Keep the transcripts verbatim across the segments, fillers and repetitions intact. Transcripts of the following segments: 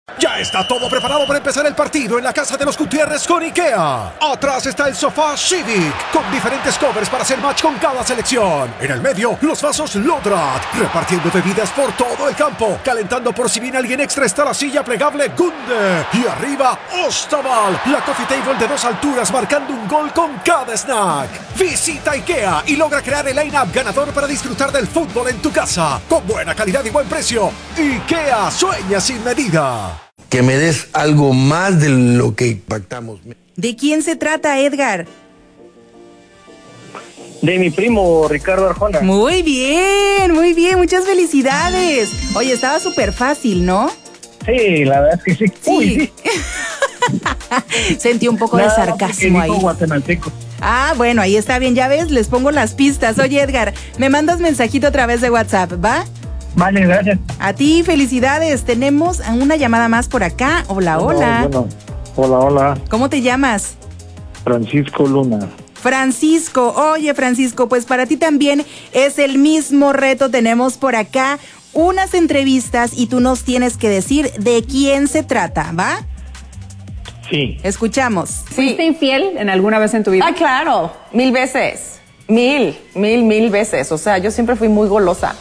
Ya está todo preparado para empezar el partido en la casa de los Gutiérrez con IKEA. Atrás está el sofá Civic, con diferentes covers para hacer match con cada selección. En el medio, los vasos Lodrat, repartiendo bebidas por todo el campo. Calentando por si viene alguien extra está la silla plegable Gunde. Y arriba, Ostaval, la coffee table de dos alturas marcando un gol con cada snack. Visita IKEA y logra crear el line-up ganador para disfrutar del fútbol en tu casa. Con buena calidad y buen precio. IKEA sueña sin medida. Que me des algo más de lo que pactamos. ¿De quién se trata, Edgar? De mi primo, Ricardo Arjona. Muy bien, muy bien, muchas felicidades. Oye, estaba súper fácil, ¿no? Sí, la verdad es que sí. Sí. Uy, sí. Sentí un poco Nada, de sarcasmo ahí. Guatemalteco. Ah, bueno, ahí está bien, ya ves, les pongo las pistas. Oye, Edgar, me mandas mensajito a través de WhatsApp, ¿va? Vale, gracias. A ti, felicidades. Tenemos una llamada más por acá. Hola, hola. Bueno, hola, hola. ¿Cómo te llamas? Francisco Luna. Francisco. Oye, Francisco, pues para ti también es el mismo reto. Tenemos por acá unas entrevistas y tú nos tienes que decir de quién se trata, ¿va? Sí. Escuchamos. ¿Fuiste infiel en alguna vez en tu vida? Ah, claro, mil veces. Mil, mil, mil veces. O sea, yo siempre fui muy golosa.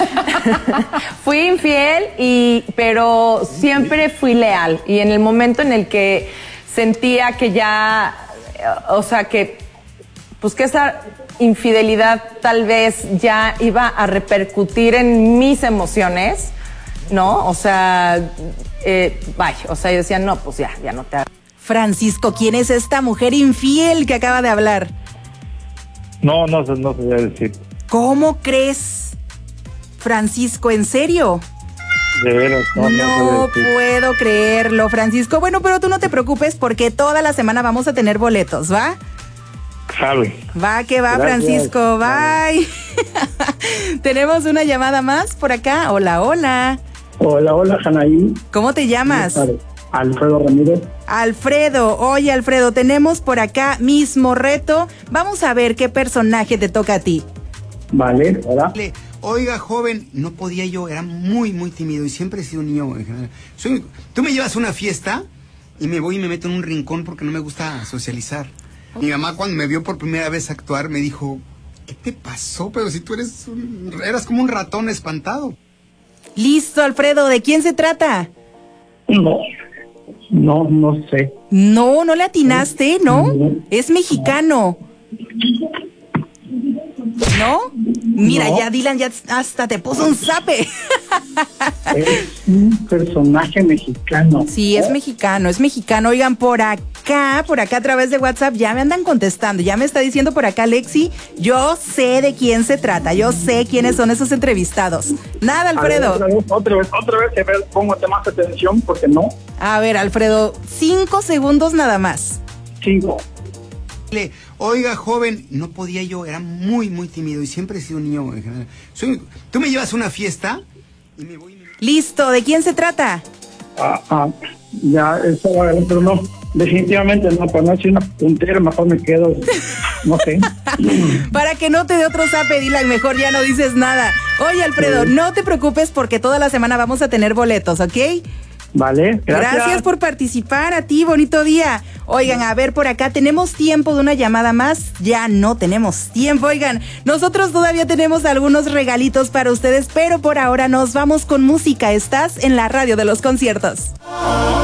Fui infiel, y, pero siempre fui leal. Y en el momento en el que sentía que ya, o sea, que, pues que esa infidelidad tal vez ya iba a repercutir en mis emociones, ¿no? O sea, eh, vaya, o sea, yo decía, no, pues ya, ya no te hagas. Francisco, ¿quién es esta mujer infiel que acaba de hablar? No, no, no se debe decir. ¿Cómo crees? Francisco, ¿en serio? De veras, no, no, No se debe decir. puedo creerlo, Francisco. Bueno, pero tú no te preocupes porque toda la semana vamos a tener boletos, ¿va? Sabe. Va que va, Gracias. Francisco, bye. Tenemos una llamada más por acá. Hola, hola. Hola, hola, Janaí. ¿Cómo te llamas? Alfredo Ramírez. Alfredo, oye Alfredo, tenemos por acá mismo reto. Vamos a ver qué personaje te toca a ti. Vale, hola. Oiga, joven, no podía yo, era muy, muy tímido y siempre he sido un niño en general. Soy, tú me llevas a una fiesta y me voy y me meto en un rincón porque no me gusta socializar. Mi mamá cuando me vio por primera vez actuar me dijo, ¿qué te pasó? Pero si tú eres un, eras como un ratón espantado. Listo, Alfredo, ¿de quién se trata? No, no, no sé. No, no le atinaste, ¿no? No. Es mexicano. ¿No? Mira, No. ya Dylan ya hasta te puso un zape. Es un personaje mexicano. Sí, es mexicano, es mexicano. Oigan, por acá, por acá a través de WhatsApp ya me andan contestando. Ya me está diciendo por acá Lexi, yo sé de quién se trata, yo sé quiénes son esos entrevistados. Nada, A ver, Alfredo. otra vez, otra vez, otra vez, a ver, póngate más atención porque no. A ver, Alfredo, cinco segundos nada más. Sigo. Le, Oiga, joven, no podía yo, era muy, muy tímido y siempre he sido un niño en general. Soy, tú me llevas a una fiesta y me voy y me... Listo, ¿de quién se trata? Ah, ah, ya, eso va a ver, pero no. Definitivamente no, para no hacer una puntera, mejor me quedo, no sé. Para que no te dé otro zape, Dylan, mejor ya no dices nada. Oye, Alfredo, Sí. no te preocupes porque toda la semana vamos a tener boletos, ¿ok? Vale, gracias. Gracias por participar, a ti, bonito día. Oigan, a ver, por acá tenemos tiempo de una llamada más. Ya no tenemos tiempo, oigan. Nosotros todavía tenemos algunos regalitos para ustedes, pero por ahora nos vamos con música. Estás en la radio de los conciertos.